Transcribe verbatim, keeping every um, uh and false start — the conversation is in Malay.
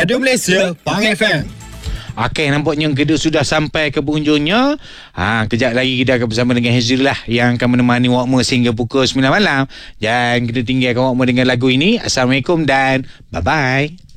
Radio Malaysia, Pang F M. Okey, nampaknya kita sudah sampai ke penghujungnya. Ha, kejap lagi kita akan bersama dengan Hazri lah yang akan menemani Wakma sehingga pukul sembilan malam. Dan kita tinggalkan Wakma dengan lagu ini. Assalamualaikum dan bye-bye.